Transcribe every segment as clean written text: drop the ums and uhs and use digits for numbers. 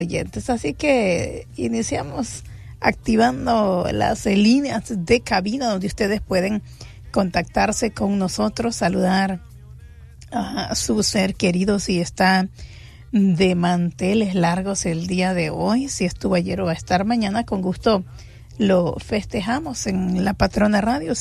oyentes. Así que iniciamos activando las líneas de cabina donde ustedes pueden contactarse con nosotros, saludar a su ser querido si está de manteles largos el día de hoy, si estuvo ayer o va a estar mañana, con gusto lo festejamos en la Patrona Radio.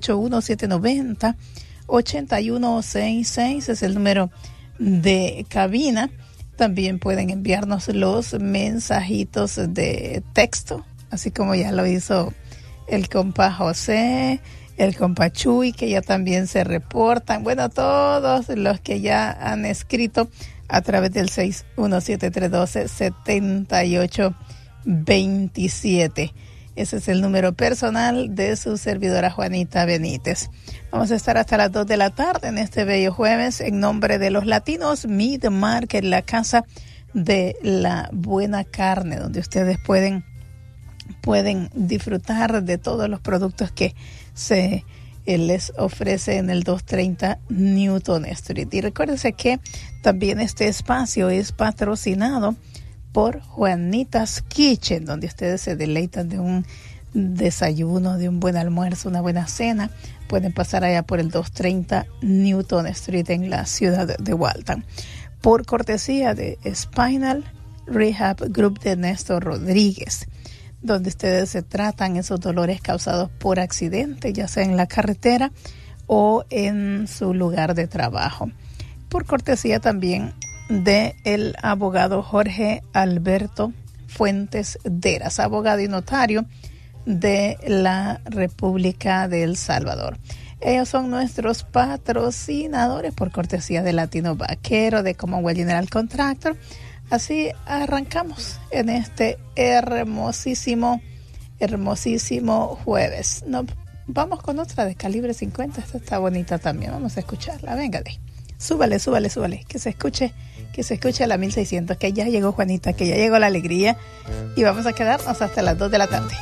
781-790-8166 es el número de cabina. También pueden enviarnos los mensajitos de texto, así como ya lo hizo el compa José, el compa Chuy, que ya también se reportan. Bueno, todos los que ya han escrito a través del 617-312-7827. Ese es el número personal de su servidora Juanita Benítez. Vamos a estar hasta las 2 de la tarde en este bello jueves en nombre de los latinos Meat Market, la casa de la buena carne, donde ustedes pueden disfrutar de todos los productos que se les ofrece en el 230 Newton Street. Y recuérdense que también este espacio es patrocinado por Juanitas Kitchen, donde ustedes se deleitan de un desayuno, de un buen almuerzo, una buena cena. Pueden pasar allá por el 230 Newton Street en la ciudad de Waltham. Por cortesía de Spinal Rehab Group de Néstor Rodríguez, donde ustedes se tratan esos dolores causados por accidente, ya sea en la carretera o en su lugar de trabajo. Por cortesía también de el abogado Jorge Alberto Fuentes Deras, abogado y notario de la República de El Salvador. Ellos son nuestros patrocinadores por cortesía de Latino Vaquero, de Commonwealth General Contractor. Así arrancamos en este hermosísimo jueves. Nos vamos con otra de calibre 50. Esta está bonita también. Vamos a escucharla. Venga de ahí. Súbale. Que se escuche a la 1600. Que ya llegó Juanita, que ya llegó la alegría. Y vamos a quedarnos hasta las 2 de la tarde.